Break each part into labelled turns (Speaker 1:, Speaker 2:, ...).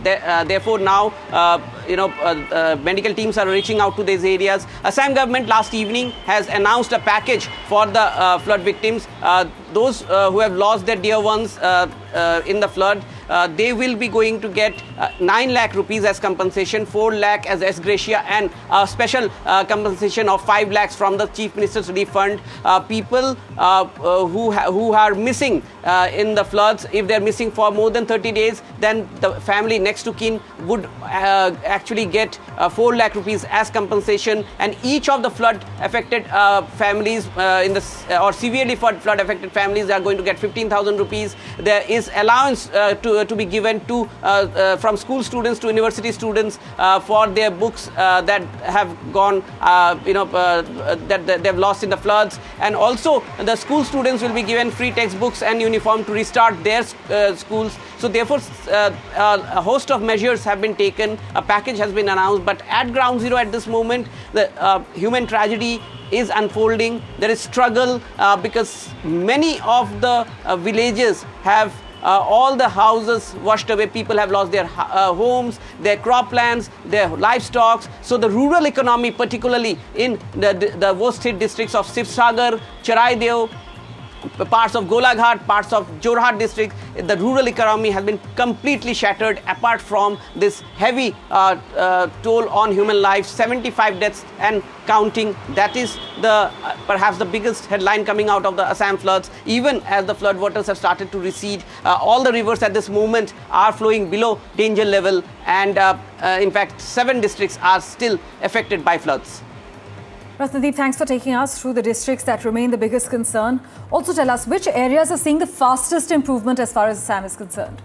Speaker 1: Therefore, now medical teams are reaching out to these areas. Assam government last evening has announced a package for the flood victims. Those who have lost their dear ones in the flood, they will be going to get 9 lakh rupees as compensation, 4 lakh as ex gratia, and a special compensation of 5 lakhs from the Chief Minister's Relief Fund. People who are missing in the floods, if they are missing for more than 30 days, then the family next to kin would actually get 4 lakh rupees as compensation, and each of the flood affected families or severely flood affected families are going to get 15,000 rupees. There is allowance to be given to from school students to university students for their books that have gone that they've lost in the floods, and also the school students will be given free textbooks and uniform to restart their schools. So therefore a host of measures have been taken, a package has been announced, but at ground zero at this moment the human tragedy is unfolding. There is struggle because many of the villages have all the houses washed away. People have lost their homes, their croplands, their livestock. So the rural economy, particularly in the worst hit districts of Sivsagar, Charaideo, parts of Golaghat, parts of Jorhat district, the rural economy has been completely shattered. Apart from this heavy toll on human life, 75 deaths and counting. That is the perhaps the biggest headline coming out of the Assam floods. Even as the flood waters have started to recede, all the rivers at this moment are flowing below danger level, and in fact 7 districts are still affected by floods.
Speaker 2: Ratnadeep, thanks for taking us through the districts that remain the biggest concern. Also tell us which areas are seeing the fastest improvement as far as Assam is concerned.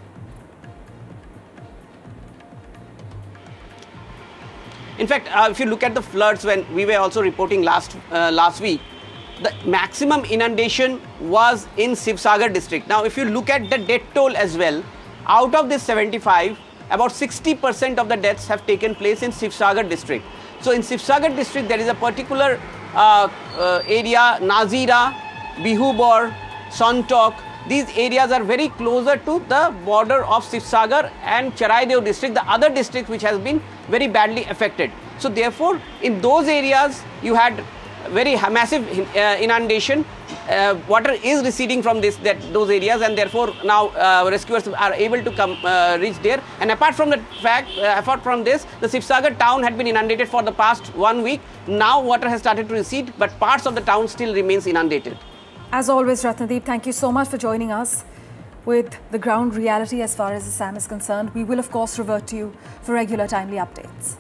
Speaker 1: In fact, if you look at the floods, when we were also reporting last week, the maximum inundation was in Sivsagar district. Now, if you look at the death toll as well, out of this 75, about 60% of the deaths have taken place in Sivsagar district. So in Sivsagar district, there is a particular area, Nazira, Bihubor, Sontok. These areas are very closer to the border of Sivsagar and Charaideo district, the other district which has been very badly affected. So therefore, in those areas, you had very massive inundation. Water is receding from those areas, and therefore now rescuers are able to come reach there. And apart from the fact, apart from this, the Sivsagar town had been inundated for the past 1 week. Now water has started to recede, but parts of the town still remains inundated.
Speaker 2: As always, Ratnadeep, thank you so much for joining us with the ground reality as far as Assam is concerned. We will of course revert to you for regular timely updates.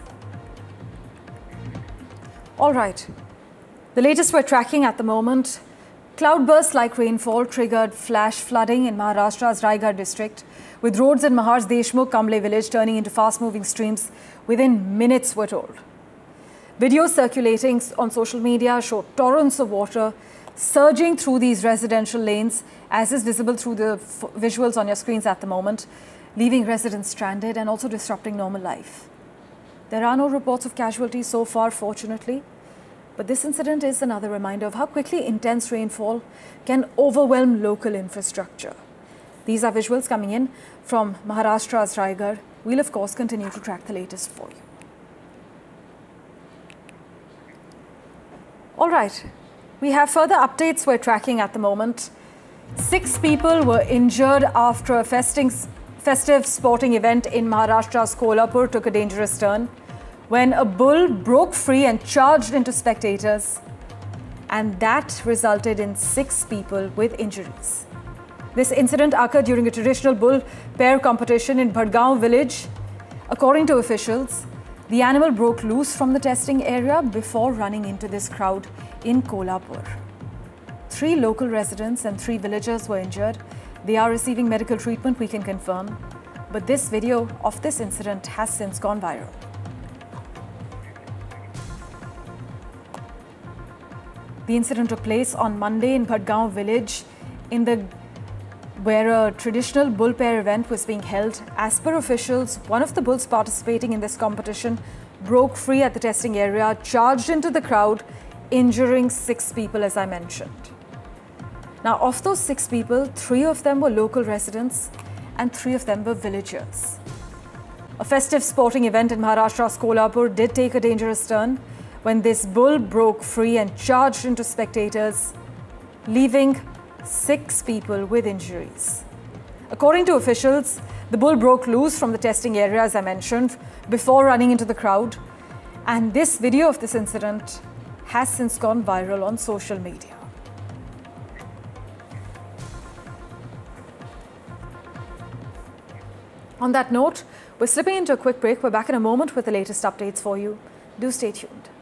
Speaker 2: All right, the latest we're tracking at the moment. Cloudburst-like rainfall triggered flash flooding in Maharashtra's Raigad district, with roads in Mahar's Deshmukh Kamble village turning into fast-moving streams within minutes, we're told. Videos circulating on social media show torrents of water surging through these residential lanes, as is visible through the visuals on your screens at the moment, leaving residents stranded and also disrupting normal life. There are no reports of casualties so far, fortunately. But this incident is another reminder of how quickly intense rainfall can overwhelm local infrastructure. These are visuals coming in from Maharashtra's Raigad. We'll of course continue to track the latest for you. All right, we have further updates we're tracking at the moment. 6 people were injured after a festive sporting event in Maharashtra's Kolhapur took a dangerous turn when a bull broke free and charged into spectators, and that resulted in 6 people with injuries. This incident occurred during a traditional bull pair competition in Bhadgaon village. According to officials, the animal broke loose from the testing area before running into this crowd in Kolhapur. 3 local residents and 3 villagers were injured. They are receiving medical treatment, we can confirm. But this video of this incident has since gone viral. The incident took place on Monday in Bhadgaon village where a traditional bull pair event was being held. As per officials, one of the bulls participating in this competition broke free at the testing area, charged into the crowd, injuring 6 people, as I mentioned. Now, of those 6 people, 3 of them were local residents and 3 of them were villagers. A festive sporting event in Maharashtra's Kolhapur did take a dangerous turn when this bull broke free and charged into spectators, leaving 6 people with injuries. According to officials, the bull broke loose from the testing area, as I mentioned, before running into the crowd. And this video of this incident has since gone viral on social media. On that note, we're slipping into a quick break. We're back in a moment with the latest updates for you. Do stay tuned.